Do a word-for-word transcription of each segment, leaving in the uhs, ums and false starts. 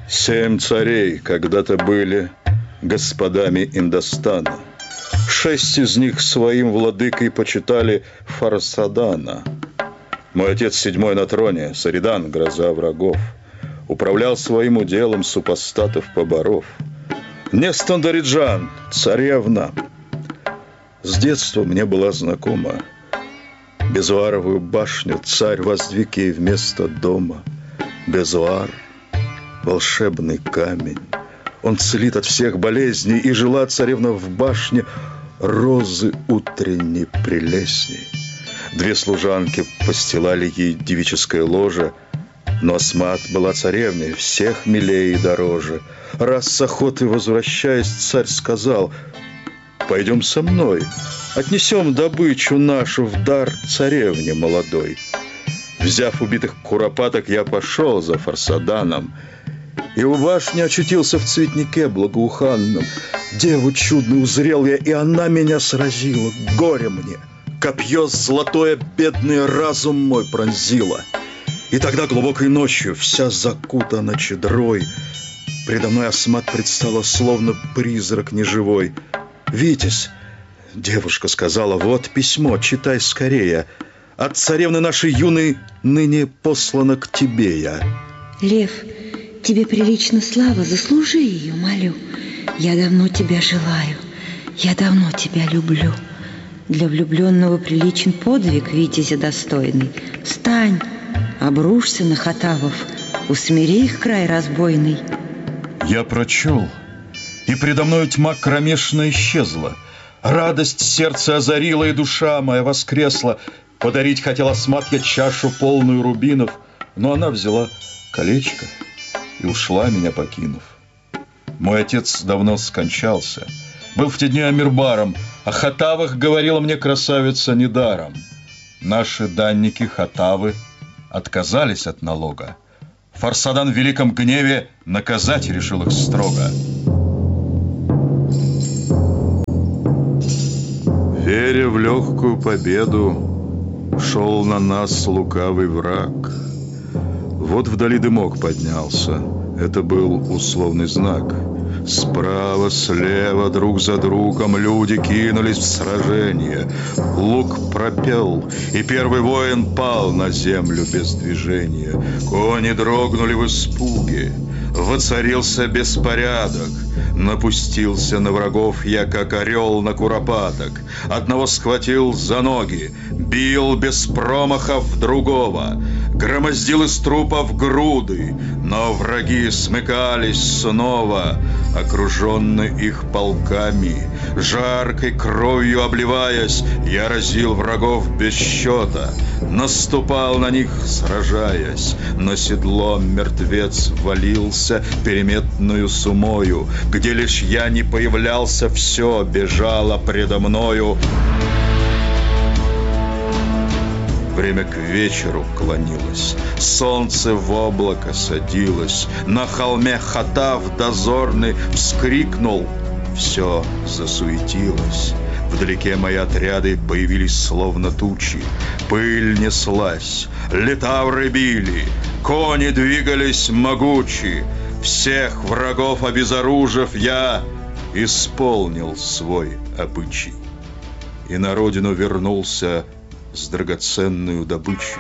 Семь царей когда-то были господами Индостана. Шесть из них своим владыкой почитали Фарсадана. Мой отец седьмой на троне, Саридан, гроза врагов, управлял своим уделом супостатов поборов. Нестандариджан, царевна, с детства мне была знакома. Безуаровую башню царь воздвиг ей вместо дома. Безуар — волшебный камень. Он целит от всех болезней, и жила царевна в башне розы утренней прелестней. Две служанки постилали ей девическое ложе, но Асмат была царевной, всех милее и дороже. Раз с охоты возвращаясь, царь сказал: «Пойдем со мной, отнесем добычу нашу в дар царевне молодой». Взяв убитых куропаток, я пошел за Фарсаданом, и у башни очутился в цветнике благоуханном. Деву чудную узрел я, и она меня сразила. Горе мне! Копье золотое бедный разум мой пронзило. И тогда глубокой ночью, вся закутана чедрой, предо мной Асмат предстала, словно призрак неживой. «Витязь», — девушка сказала, — «вот письмо, читай скорее. От царевны нашей юной ныне послано к тебе я». «Лев, тебе прилично слава, заслужи ее, молю. Я давно тебя желаю, я давно тебя люблю. Для влюбленного приличен подвиг, витязя достойный. Встань, обрушься на хатавов, усмири их край разбойный». Я прочел, и предо мною тьма кромешная исчезла. Радость сердце озарила, и душа моя воскресла. Подарить хотел Асмат я чашу полную рубинов, но она взяла колечко и ушла, меня покинув. Мой отец давно скончался, был в те дни амирбаром, о хатавах говорила мне красавица недаром. Наши данники хатавы отказались от налога. Фарсадан в великом гневе наказать решил их строго. Веря в легкую победу, шел на нас лукавый враг. Вот вдали дымок поднялся, это был условный знак. Справа, слева, друг за другом люди кинулись в сражение. Лук пропел, и первый воин пал на землю без движения. Кони дрогнули в испуге, воцарился беспорядок. Напустился на врагов я, как орел на куропаток. Одного схватил за ноги, бил без промахов другого, громоздил из трупов груды, но враги смыкались снова, окруженный их полками. Жаркой кровью обливаясь, я разил врагов без счета, наступал на них, сражаясь. На седло мертвец валился переметную сумою, где лишь я не появлялся, все бежало предо мною. Время к вечеру клонилось, солнце в облако садилось. На холме хатав дозорный вскрикнул, все засуетилось. Вдалеке мои отряды появились словно тучи. Пыль неслась, литавры били, кони двигались могучи. Всех врагов обезоружив, я исполнил свой обычай и на родину вернулся с драгоценную добычей.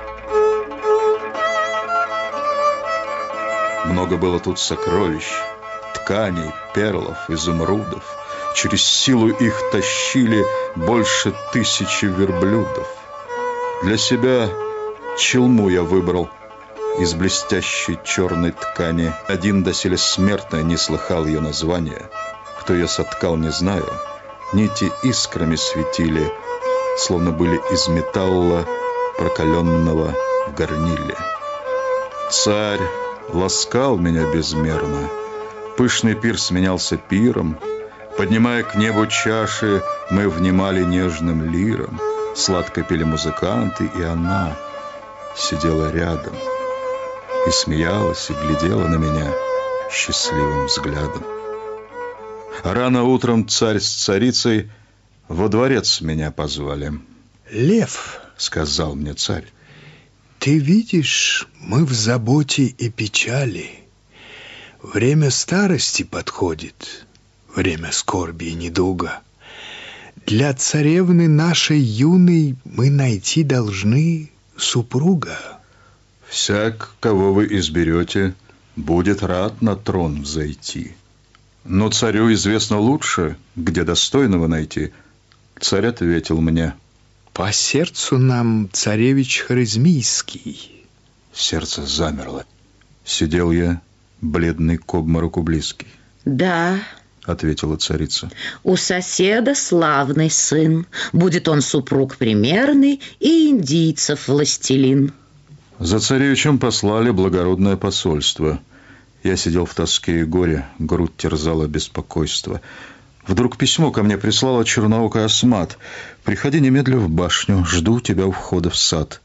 Много было тут сокровищ, тканей, перлов, изумрудов. Через силу их тащили больше тысячи верблюдов. Для себя челму я выбрал из блестящей черной ткани. Один доселе смертный не слыхал ее названия. Кто ее соткал, не знаю. Нити искрами светили, словно были из металла, прокаленного в горниле. Царь ласкал меня безмерно. Пышный пир сменялся пиром. Поднимая к небу чаши, мы внимали нежным лиром. Сладко пели музыканты, и она сидела рядом и смеялась, и глядела на меня счастливым взглядом. А рано утром царь с царицей во дворец меня позвали. «Лев, — сказал мне царь, — ты видишь, мы в заботе и печали. Время старости подходит, время скорби и недуга. Для царевны нашей юной мы найти должны супруга. Всяк, кого вы изберете, будет рад на трон взойти. Но царю известно лучше, где достойного найти. Царь ответил мне: по сердцу нам царевич Хорезмийский. Сердце замерло. Сидел я, бледный к обмороку близкий. Да, ответила царица, у соседа славный сын. Будет он супруг примерный и индийцев властелин. За царевичем послали благородное посольство. Я сидел в тоске и горе, грудь терзала беспокойство. Вдруг письмо ко мне прислала черноокая Асмат: приходи немедля в башню, жду тебя у входа в сад.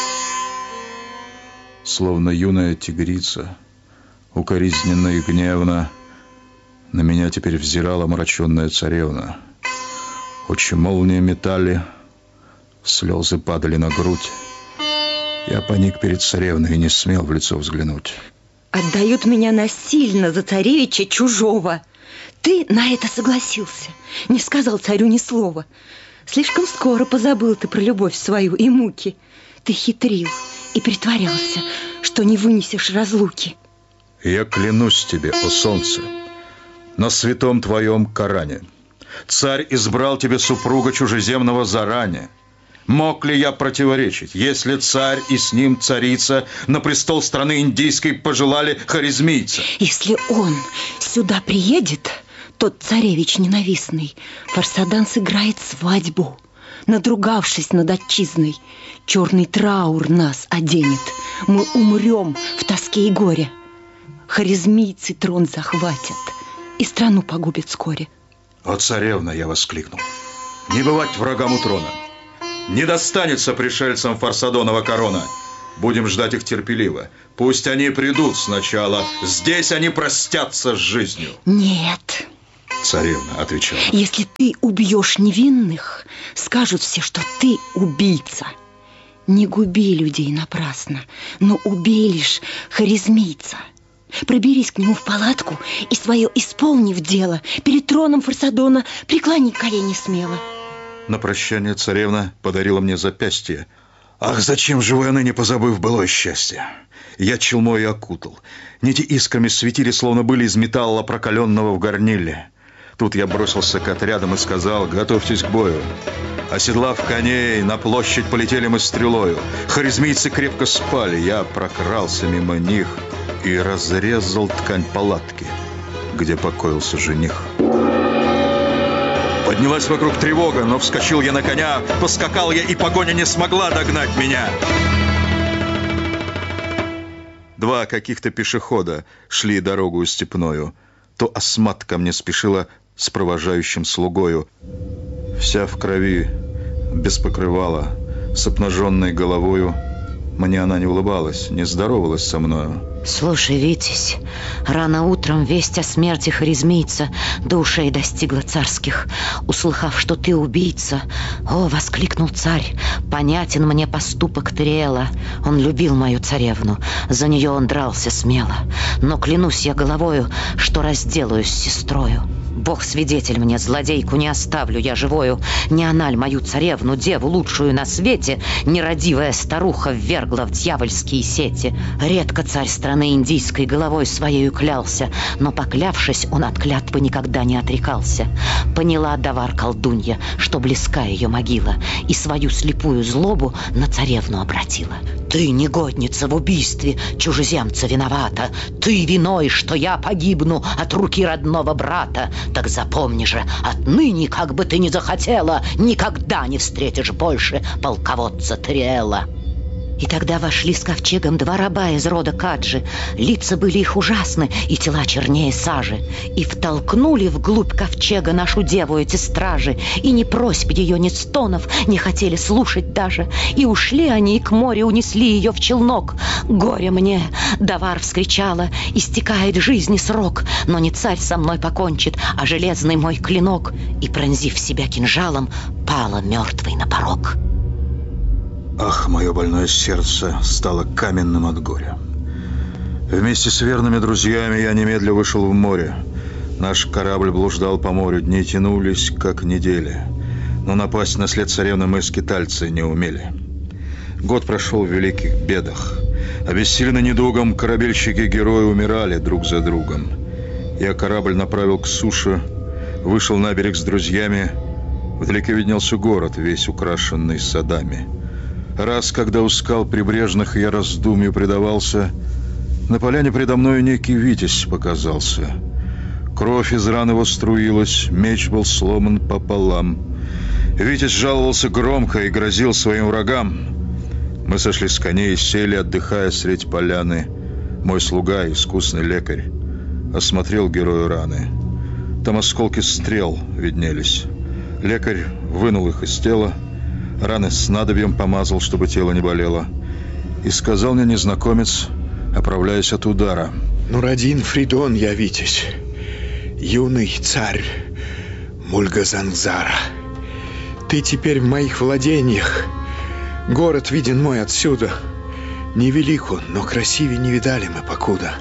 Словно юная тигрица, укоризненно и гневно, на меня теперь взирала омраченная царевна. Очи молнии метали, слезы падали на грудь. Я паник перед царевной и не смел в лицо взглянуть. Отдают меня насильно за царевича чужого. Ты на это согласился, не сказал царю ни слова. Слишком скоро позабыл ты про любовь свою и муки. Ты хитрил и притворялся, что не вынесешь разлуки. Я клянусь тебе, о солнце, на святом твоем Коране, царь избрал тебе супруга чужеземного заранее. Мог ли я противоречить, если царь и с ним царица на престол страны индийской пожелали хорезмийца? Если он сюда приедет, тот царевич ненавистный, Фарсадан сыграет свадьбу, надругавшись над отчизной. Черный траур нас оденет, мы умрем в тоске и горе. Хорезмийцы трон захватят и страну погубят вскоре. О, царевна, я воскликнул, не бывать врагам у трона. Не достанется пришельцам Фарсадонова корона. Будем ждать их терпеливо. Пусть они придут сначала. Здесь они простятся с жизнью. Нет, царевна отвечала, если ты убьешь невинных, скажут все, что ты убийца. Не губи людей напрасно, но убей лишь хорезмийца. Проберись к нему в палатку и свое исполнив дело, перед троном Фарсадона преклони колени смело. На прощание царевна подарила мне запястье. Ах, зачем же вы, она, не позабыв былое счастье? Я челмой окутал. Нити искрами светили, словно были из металла, прокаленного в горниле. Тут я бросился к отрядам и сказал: готовьтесь к бою. Оседлав коней, на площадь полетели мы стрелою. Хорезмийцы крепко спали. Я прокрался мимо них и разрезал ткань палатки, где покоился жених. Поднялась вокруг тревога, но вскочил я на коня, поскакал я, и погоня не смогла догнать меня. Два каких-то пешехода шли дорогу степною. То Асмат ко мне спешила с провожающим слугою. Вся в крови, без покрывала, с обнаженной головою. Мне она не улыбалась, не здоровалась со мною. Слушай, Витязь, рано утром весть о смерти хорезмийца до ушей достигла царских. Услыхав, что ты убийца, о, воскликнул царь, понятен мне поступок Триэла. Он любил мою царевну, за нее он дрался смело. Но клянусь я головою, что разделаюсь с сестрою. Бог свидетель мне, злодейку не оставлю я живою. Не она ль мою царевну, деву лучшую на свете, нерадивая старуха ввергла в дьявольские сети? Редко царь страны индийской головой своею клялся, но, поклявшись, он от клятвы никогда не отрекался. Поняла Давар колдунья, что близка ее могила, и свою слепую злобу на царевну обратила. Ты, негодница, в убийстве чужеземца виновата. Ты виной, что я погибну от руки родного брата. Так запомни же, отныне, как бы ты ни захотела, никогда не встретишь больше полководца Триэла. И тогда вошли с ковчегом два раба из рода Каджи. Лица были их ужасны, и тела чернее сажи. И втолкнули вглубь ковчега нашу деву эти стражи. И ни просьб ее, ни стонов не хотели слушать даже. И ушли они, и к морю унесли ее в челнок. Горе мне, Давар вскричала, истекает жизни срок. Но не царь со мной покончит, а железный мой клинок. И, пронзив себя кинжалом, пала мертвой на порог. Ах, мое больное сердце стало каменным от горя. Вместе с верными друзьями я немедля вышел в море. Наш корабль блуждал по морю, дни тянулись, как недели. Но напасть на след царевны мы, скитальцы, не умели. Год прошел в великих бедах. Обессиленные недугом, корабельщики-герои умирали друг за другом. Я корабль направил к суше, вышел на берег с друзьями. Вдалеке виднелся город, весь украшенный садами. Раз, когда у скал прибрежных я раздумью предавался, на поляне предо мною некий Витязь показался. Кровь из ран его струилась, меч был сломан пополам. Витязь жаловался громко и грозил своим врагам. Мы сошли с коней и сели, отдыхая средь поляны. Мой слуга, искусный лекарь, осмотрел герою раны. Там осколки стрел виднелись. Лекарь вынул их из тела, раны снадобьем помазал, чтобы тело не болело. И сказал мне незнакомец, оправляясь от удара: Нурадин Фридон я, Витязь, юный царь Мульгазангзара. Ты теперь в моих владениях. Город виден мой отсюда. Невелик он, но красивее не видали мы покуда.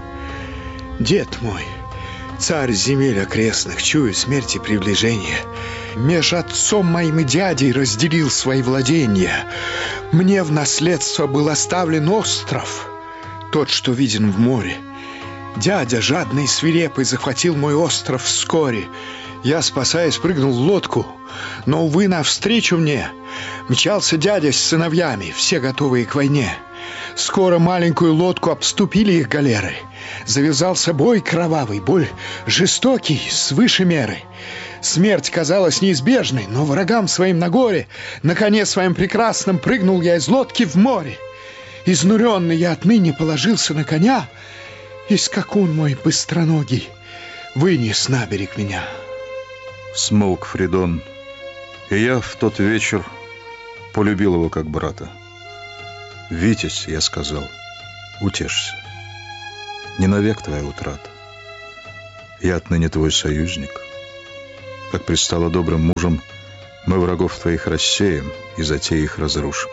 Дед мой, царь земель окрестных, чую смерти приближение, меж отцом моим и дядей разделил свои владения. Мне в наследство был оставлен остров, тот, что виден в море. Дядя, жадный и свирепый, захватил мой остров вскоре. Я, спасаясь, прыгнул в лодку, но, увы, навстречу мне мчался дядя с сыновьями, все готовые к войне. Скоро маленькую лодку обступили их галеры. Завязался бой кровавый, бой жестокий, свыше меры. Смерть казалась неизбежной, но врагам своим на горе на коне своим прекрасном прыгнул я из лодки в море. Изнуренный я отныне положился на коня, и скакун мой быстроногий вынес на берег меня. Смолк Фридон, и я в тот вечер полюбил его как брата. «Витязь, — я сказал, — утешься, не навек твоя утрата. Я отныне твой союзник. Как пристало добрым мужем, мы врагов твоих рассеем и затеи их разрушим».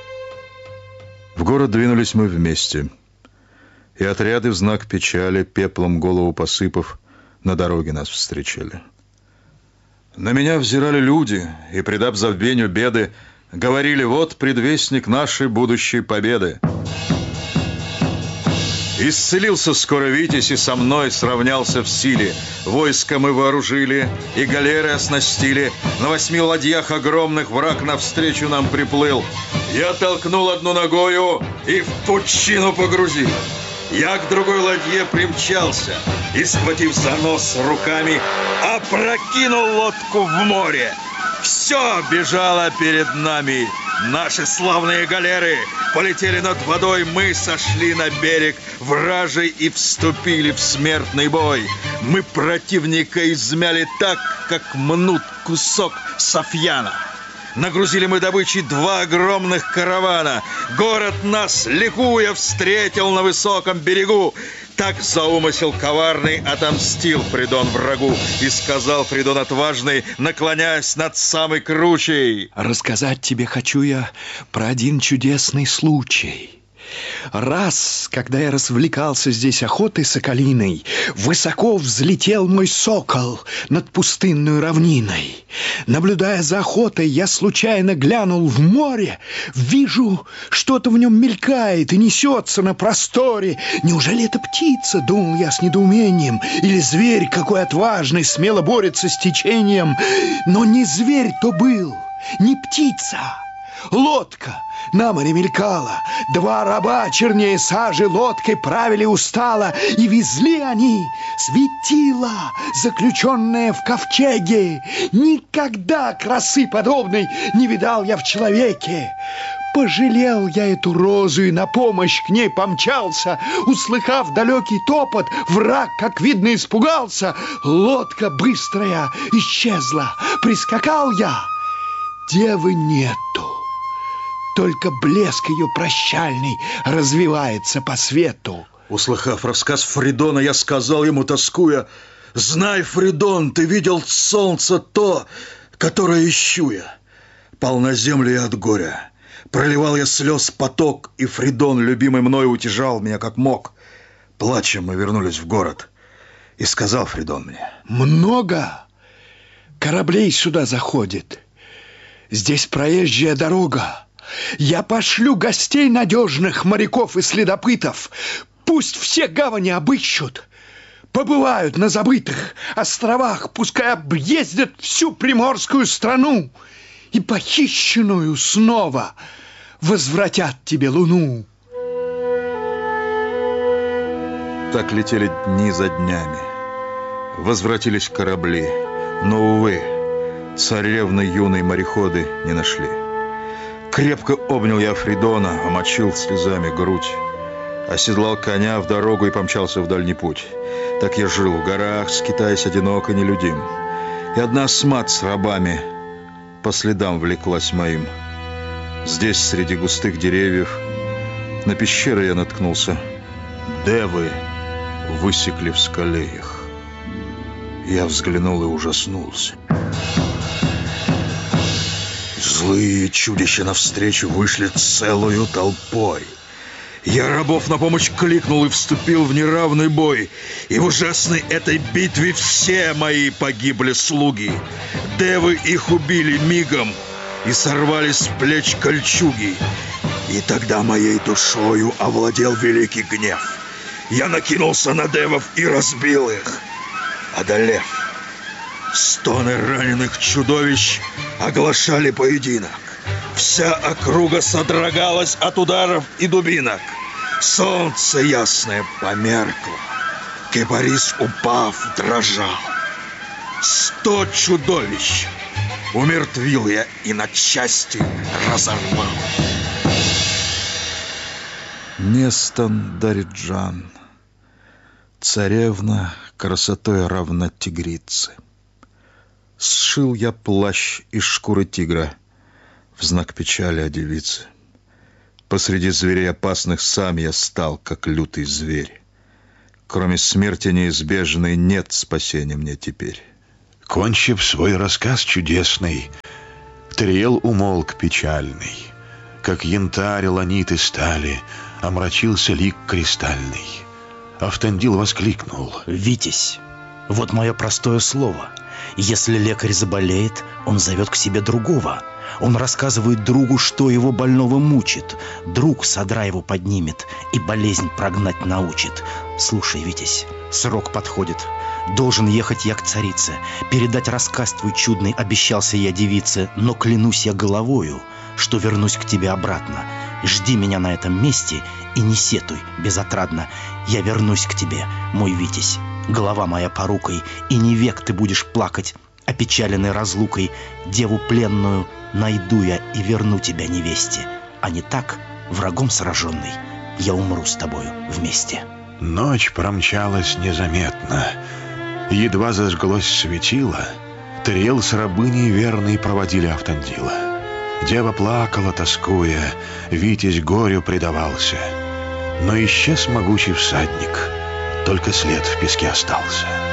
В город двинулись мы вместе, и отряды в знак печали, пеплом голову посыпав, на дороге нас встречали. На меня взирали люди, и, предав забвению беды, говорили: вот предвестник нашей будущей победы. Исцелился скоро Витязь, и со мной сравнялся в силе. Войско мы вооружили, и галеры оснастили. На восьми ладьях огромных враг навстречу нам приплыл. Я толкнул одну ногою и в пучину погрузил. Я к другой ладье примчался и, схватив за нос руками, опрокинул лодку в море. Все бежало перед нами. Наши славные галеры полетели над водой. Мы сошли на берег вражий и вступили в смертный бой. Мы противника измяли так, как мнут кусок софьяна. Нагрузили мы добычей два огромных каравана. Город нас, ликуя, встретил на высоком берегу. Так за умысел коварный отомстил Фридон врагу. И сказал Фридон отважный, наклоняясь над самой кручей: рассказать тебе хочу я про один чудесный случай. Раз, когда я развлекался здесь охотой соколиной, высоко взлетел мой сокол над пустынной равниной. Наблюдая за охотой, я случайно глянул в море. Вижу, что-то в нем мелькает и несется на просторе. Неужели это птица, думал я с недоумением, или зверь какой отважный, смело борется с течением? Но не зверь то был, не птица. Лодка на море мелькала. Два раба чернее сажи лодкой правили устало, и везли они светило, заключенное в ковчеге. Никогда красы подобной не видал я в человеке. Пожалел я эту розу и на помощь к ней помчался. Услыхав далекий топот, враг, как видно, испугался. Лодка быстрая исчезла. Прискакал я, девы нету. Только блеск ее прощальный развивается по свету. Услыхав рассказ Фридона, я сказал ему, тоскуя: знай, Фридон, ты видел солнце то, которое ищу я. Пал на землю я от горя. Проливал я слез поток, и Фридон, любимый мной, утешал меня как мог. Плачем мы вернулись в город. И сказал Фридон мне: много кораблей сюда заходит. Здесь проезжая дорога. Я пошлю гостей надежных, моряков и следопытов. Пусть все гавани обыщут. Побывают на забытых островах. Пускай объездят всю приморскую страну. И похищенную снова возвратят тебе луну. Так летели дни за днями. Возвратились корабли. Но, увы, царевны юной мореходы не нашли. Крепко обнял я Фридона, омочил слезами грудь, оседлал коня в дорогу и помчался в дальний путь. Так я жил в горах, скитаясь одиноко, нелюдим. И одна смат с рабами по следам влеклась моим. Здесь, среди густых деревьев, на пещеры я наткнулся. Девы высекли в скале их. Я взглянул и ужаснулся. Злые чудища навстречу вышли целую толпой. Я рабов на помощь кликнул и вступил в неравный бой. И в ужасной этой битве все мои погибли слуги. Девы их убили мигом и сорвали с плеч кольчуги. И тогда моей душою овладел великий гнев. Я накинулся на девов и разбил их. Одолев, стоны раненых чудовищ оглашали поединок. Вся округа содрогалась от ударов и дубинок. Солнце ясное померкло. Кипарис, упав, дрожал. Сто чудовищ умертвил я и на части разорвал. Нестон Дариджан, царевна, красотой равна тигрице. Сшил я плащ из шкуры тигра в знак печали о девице. Посреди зверей опасных сам я стал, как лютый зверь. Кроме смерти неизбежной нет спасения мне теперь. Кончив свой рассказ чудесный, Тариэл умолк печальный. Как янтарь ланиты стали, омрачился лик кристальный. Автандил воскликнул: «Витязь, вот мое простое слово. Если лекарь заболеет, он зовет к себе другого. Он рассказывает другу, что его больного мучит. Друг содра его поднимет и болезнь прогнать научит. Слушай, Витязь, срок подходит. Должен ехать я к царице. Передать рассказ твой чудный обещался я девице, но клянусь я головою, что вернусь к тебе обратно. Жди меня на этом месте и не сетуй безотрадно. Я вернусь к тебе, мой Витязь, голова моя порукой, и не век ты будешь плакать, опечаленной разлукой. Деву пленную найду я и верну тебя невесте. А не так, врагом сраженный, я умру с тобою вместе». Ночь промчалась незаметно. Едва зажглось светило, Тариэл с рабыней верной проводили Автандила. Дева плакала, тоскуя, Витязь горю предавался. Но исчез могучий всадник, только след в песке остался.